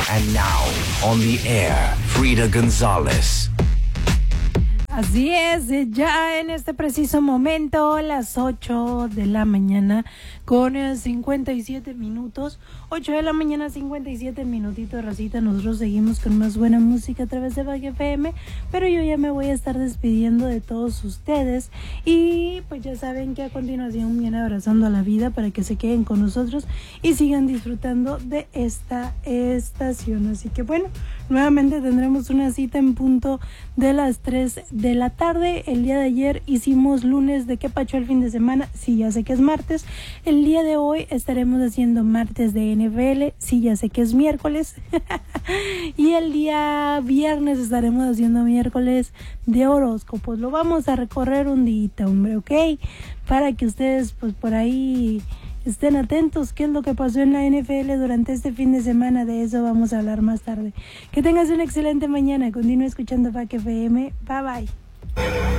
And now, on the air, Frida González. Así es, ya en este preciso momento, las 8 de la mañana con 57 minutos. 8 de la mañana, 57 minutitos, Rosita. Nosotros seguimos con más buena música a través de Valle FM, pero yo ya me voy a estar despidiendo de todos ustedes. Y pues ya saben que a continuación viene Abrazando a la Vida para que se queden con nosotros y sigan disfrutando de esta estación. Así que bueno, nuevamente tendremos una cita en punto de las 3 de la tarde. El día de ayer hicimos lunes de qué pacho el fin de semana. Sí, ya sé que es martes. El día de hoy estaremos haciendo martes de NFL. Sí, ya sé que es miércoles. Y el día viernes estaremos haciendo miércoles de horóscopos. Lo vamos a recorrer un día, hombre, ¿ok? Para que ustedes pues por ahí estén atentos qué es lo que pasó en la NFL durante este fin de semana. De eso vamos a hablar más tarde. Que tengas una excelente mañana. Continúa escuchando FAC FM. Bye bye.